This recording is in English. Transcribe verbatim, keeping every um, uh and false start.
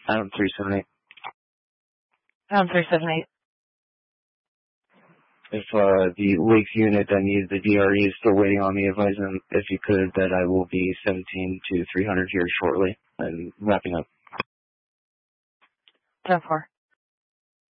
Adam three seven eight. Adam three seven eight. If uh, the Lakes unit that needs the D R E is still waiting on me, advise them if you could that I will be seventeen to three hundred here shortly and wrapping up. ten four.